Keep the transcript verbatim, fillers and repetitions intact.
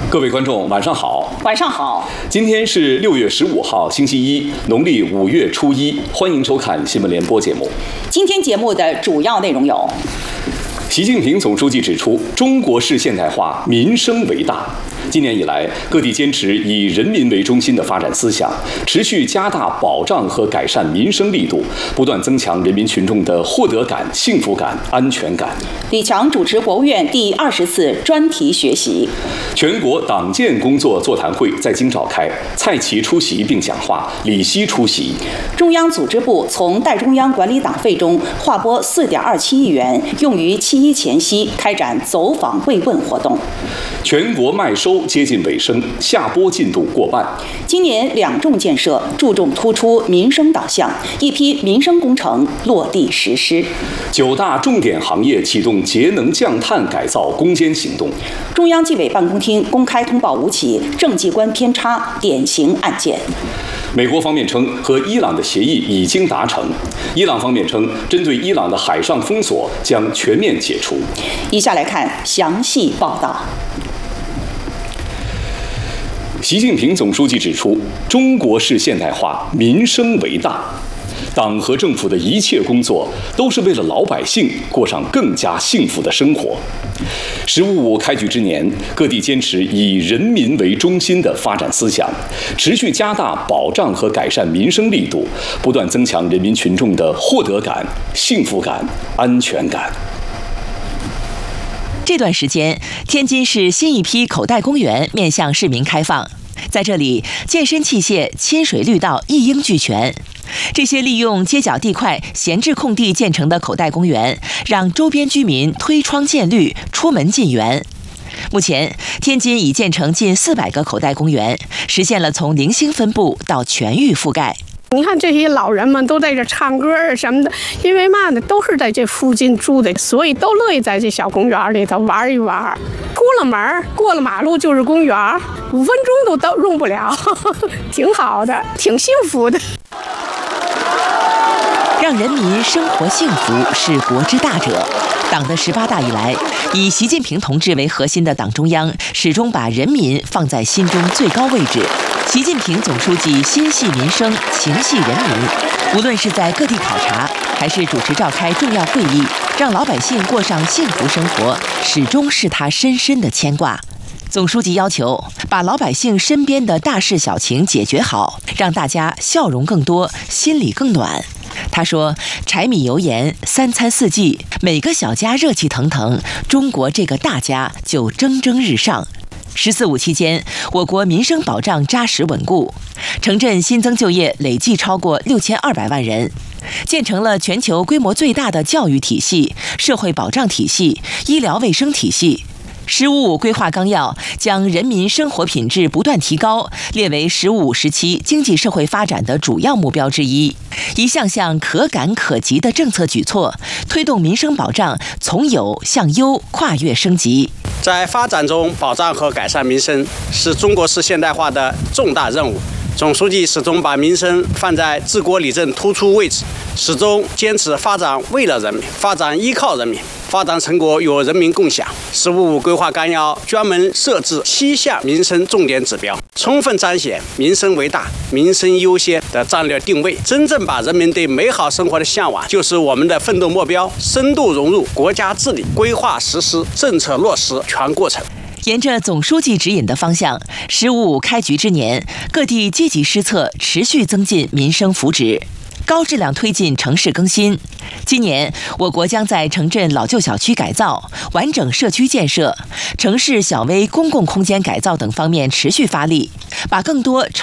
各位观众，晚上好。 晚上好。 今天是六月十五号，星期一，农历五月初一。欢迎收看新闻联播节目。 今天节目的主要内容有： 习近平总书记指出，中国式现代化民生为大。今年以来，各地坚持以人民为中心的发展思想，持续加大保障和改善民生力度，不断增强人民群众的获得感、幸福感、安全感。 李强主持国务院第二十次专题学习。 全国党建工作座谈会在京召开，蔡奇出席并讲话，李希出席。 中央组织部从代中央管理党费中划拨四点二七亿元，用于七一前夕开展走访慰问活动。 全国麦收接近尾声，下播进度过半。 今年两重建设注重突出民生导向，一批民生工程落地实施。 九大重点行业启动节能降碳改造攻坚行动。 中央纪委办公厅公开通报五起政绩观偏差典型案件。 美国方面称，和伊朗的协议已经达成。伊朗方面称，针对伊朗的海上封锁将全面解除。 以下来看详细报道。 习近平总书记指出，中国式现代化民生为大，党和政府的一切工作都是为了老百姓过上更加幸福的生活。十五五开局之年，各地坚持以人民为中心的发展思想，持续加大保障和改善民生力度，不断增强人民群众的获得感、幸福感、安全感。 这段时间，天津市新一批口袋公园面向市民开放，在这里，健身器械、亲水绿道一应俱全。这些利用街角地块、闲置空地建成的口袋公园，让周边居民推窗见绿、出门进园。目前，天津已建成近四百个口袋公园，实现了从零星分布到全域覆盖。 你看这些老人们都在这唱歌啊什么的，因为嘛呢，都是在这附近住的，所以都乐意在这小公园里头玩一玩。出了门，过了马路就是公园，五分钟都都用不了，呵呵，挺好的，挺幸福的。 让人民生活幸福是国之大者。党的十八大以来，以习近平同志为核心的党中央始终把人民放在心中最高位置。习近平总书记心系民生，情系人民，无论是在各地考察，还是主持召开重要会议，让老百姓过上幸福生活，始终是他深深的牵挂。总书记要求把老百姓身边的大事小情解决好，让大家笑容更多，心里更暖。他说，柴米油盐三餐四季，每个小家热气腾腾，中国这个大家就蒸蒸日上。十四五期间，我国民生保障扎实稳固，城镇新增就业累计超过六千二百万人，建成了全球规模最大的教育体系、社会保障体系、医疗卫生体系。十五五规划纲要将人民生活品质不断提高列为十五五时期经济社会发展的主要目标之一，一项项可感可及的政策举措，推动民生保障从有向优跨越升级。 在发展中，保障和改善民生是中国式现代化的重大任务。总书记始终把民生放在治国理政突出位置，始终坚持发展为了人民，发展依靠人民，发展成果与人民共享。十五五规划纲要专门设置七项民生重点指标，充分彰显民生为大、民生优先的战略定位，真正把人民对美好生活的向往就是我们的奋斗目标，深度融入国家治理，规划实施、政策落实全过程。 沿着总书记指引的方向，十五五开局之年，各地积极施策，持续增进民生福祉，高质量推进城市更新。今年，我国将在城镇老旧小区改造、完整社区建设、城市小微公共空间改造等方面持续发力，把更多超